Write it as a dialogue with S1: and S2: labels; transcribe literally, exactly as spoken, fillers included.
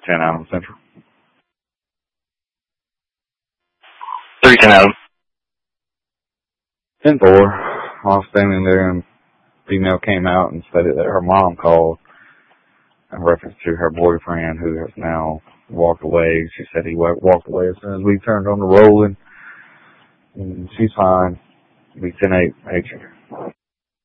S1: ten Allen Central.
S2: three ten Adam.
S1: ten four. I was standing there and a female came out and stated that her mom called in reference to her boyfriend who has now walked away. She said he walked away as soon as we turned on the rolling. And she's fine. Be ten eight. H.